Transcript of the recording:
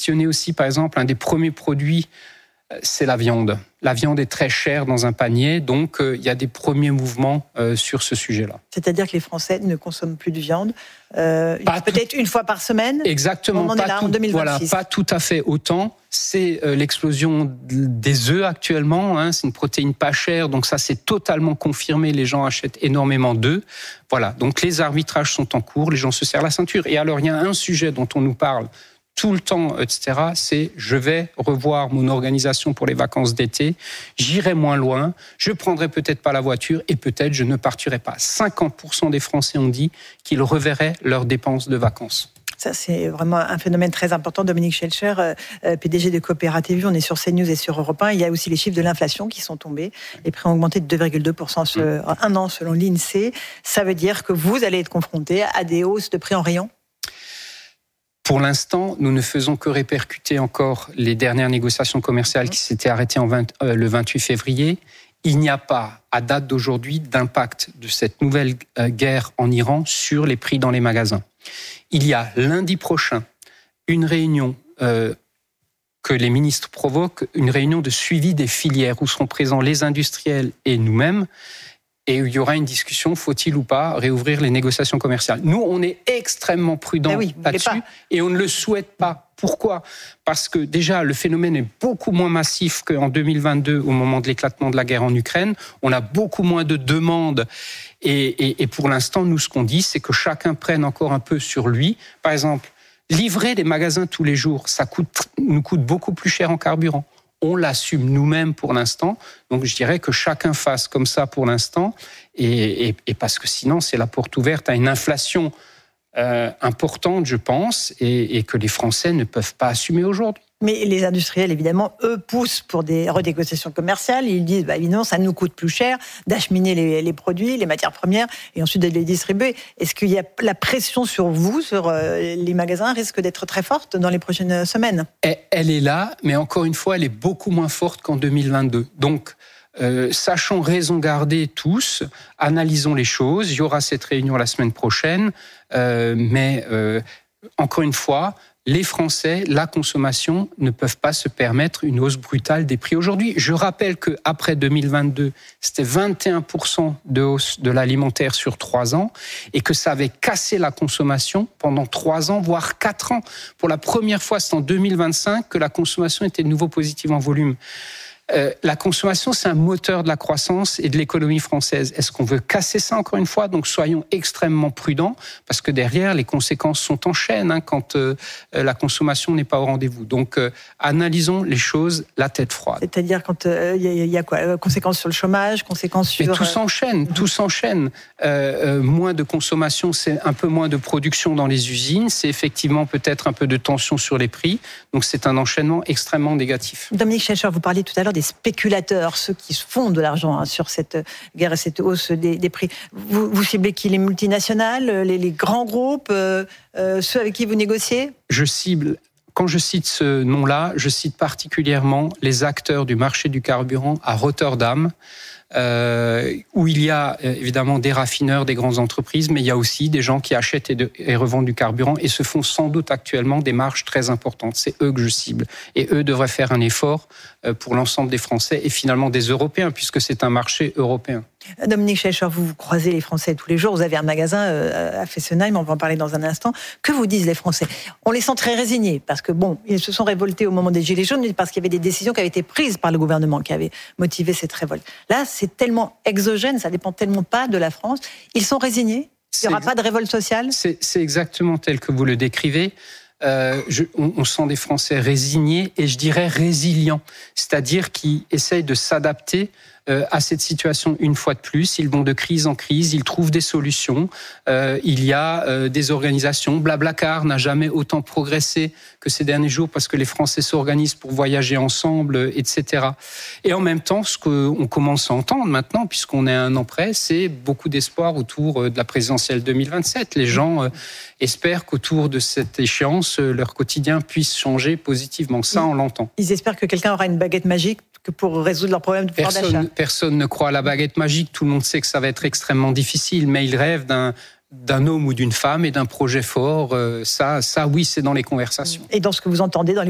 questionner aussi, par exemple, un des premiers produits, c'est la viande. La viande est très chère dans un panier, donc il y a des premiers mouvements sur ce sujet-là. C'est-à-dire que les Français ne consomment plus de viande, peut-être une fois par semaine. Exactement. On en est là en 2026. Voilà, pas tout à fait autant. C'est l'explosion des œufs actuellement. C'est une protéine pas chère, donc ça c'est totalement confirmé. Les gens achètent énormément d'œufs. Voilà, donc les arbitrages sont en cours, les gens se serrent la ceinture. Et alors il y a un sujet dont on nous parle tout le temps, etc., c'est je vais revoir mon organisation pour les vacances d'été, j'irai moins loin, je prendrai peut-être pas la voiture et peut-être je ne partirai pas. 50% des Français ont dit qu'ils reverraient leurs dépenses de vacances. Ça, c'est vraiment un phénomène très important. Dominique Schelcher, PDG de Coopérative, on est sur CNews et sur Europe 1. Il y a aussi les chiffres de l'inflation qui sont tombés. Les prix ont augmenté de 2,2% sur un an selon l'INSEE. Ça veut dire que vous allez être confronté à des hausses de prix en rayon ? Pour l'instant, nous ne faisons que répercuter encore les dernières négociations commerciales qui s'étaient arrêtées le 28 février. Il n'y a pas, à date d'aujourd'hui, d'impact de cette nouvelle guerre en Iran sur les prix dans les magasins. Il y a lundi prochain une réunion que les ministres provoquent, une réunion de suivi des filières où seront présents les industriels et nous-mêmes. Et il y aura une discussion, faut-il ou pas réouvrir les négociations commerciales. Nous, on est extrêmement prudents là-dessus et on ne le souhaite pas. Pourquoi ? Parce que déjà, le phénomène est beaucoup moins massif qu'en 2022, au moment de l'éclatement de la guerre en Ukraine. On a beaucoup moins de demandes et pour l'instant, nous, ce qu'on dit, c'est que chacun prenne encore un peu sur lui. Par exemple, livrer des magasins tous les jours, ça nous coûte beaucoup plus cher en carburant. On l'assume nous-mêmes pour l'instant. Donc, je dirais que chacun fasse comme ça pour l'instant. Et parce que sinon, c'est la porte ouverte à une inflation importante, je pense, et que les Français ne peuvent pas assumer aujourd'hui. Mais les industriels, évidemment, eux, poussent pour des renégociations commerciales. Ils disent, évidemment, ça nous coûte plus cher d'acheminer les produits, les matières premières, et ensuite de les distribuer. Est-ce qu'il y a la pression sur vous, sur les magasins, risque d'être très forte dans les prochaines semaines ? Elle est là, mais encore une fois, elle est beaucoup moins forte qu'en 2022. Donc, sachons raison garder tous, analysons les choses. Il y aura cette réunion la semaine prochaine, mais encore une fois, les Français, la consommation, ne peuvent pas se permettre une hausse brutale des prix aujourd'hui. Je rappelle qu'après 2022, c'était 21% de hausse de l'alimentaire sur 3 ans et que ça avait cassé la consommation pendant 3 ans, voire 4 ans. Pour la première fois, c'est en 2025 que la consommation était de nouveau positive en volume. La consommation, c'est un moteur de la croissance et de l'économie française. Est-ce qu'on veut casser ça encore une fois ? Donc soyons extrêmement prudents, parce que derrière, les conséquences sont en chaîne quand la consommation n'est pas au rendez-vous. Donc analysons les choses la tête froide. C'est-à-dire quand il y a quoi ? Conséquences sur le chômage, conséquences sur... Mais tout s'enchaîne. Moins de consommation, c'est un peu moins de production dans les usines, c'est effectivement peut-être un peu de tension sur les prix. Donc c'est un enchaînement extrêmement négatif. Dominique Schelcher, vous parliez tout à l'heure des spéculateurs, ceux qui se font de l'argent sur cette guerre et cette hausse des prix. Vous ciblez qui ? Les multinationales, les grands groupes, ceux avec qui vous négociez ? Quand je cite ce nom-là, je cite particulièrement les acteurs du marché du carburant à Rotterdam, où il y a évidemment des raffineurs, des grandes entreprises, mais il y a aussi des gens qui achètent et revendent du carburant et se font sans doute actuellement des marges très importantes. C'est eux que je cible. Et eux devraient faire un effort pour l'ensemble des Français et finalement des Européens, puisque c'est un marché européen. Dominique Schelcher, vous croisez les Français tous les jours. Vous avez un magasin à Fessenheim, on va en parler dans un instant. Que vous disent les Français ? On les sent très résignés, parce que ils se sont révoltés au moment des Gilets jaunes, parce qu'il y avait des décisions qui avaient été prises par le gouvernement, qui avaient motivé cette révolte. Là, c'est tellement exogène, ça dépend tellement pas de la France. Ils sont résignés ? Il n'y aura pas de révolte sociale ? C'est exactement tel que vous le décrivez. On sent des Français résignés et je dirais résilients, c'est-à-dire qui essayent de s'adapter à cette situation une fois de plus. Ils vont de crise en crise, ils trouvent des solutions. Il y a des organisations. Blablacar n'a jamais autant progressé que ces derniers jours parce que les Français s'organisent pour voyager ensemble, etc. Et en même temps, ce qu'on commence à entendre maintenant, puisqu'on est à 1 an près, c'est beaucoup d'espoir autour de la présidentielle 2027. Les gens espèrent qu'autour de cette échéance, leur quotidien puisse changer positivement. Ça, on l'entend. Ils espèrent que quelqu'un aura une baguette magique pour résoudre leurs problèmes de pouvoir d'achat. Personne ne croit à la baguette magique. Tout le monde sait que ça va être extrêmement difficile, mais ils rêvent d'un homme ou d'une femme et d'un projet fort. Ça, oui, c'est dans les conversations. Et dans ce que vous entendez dans les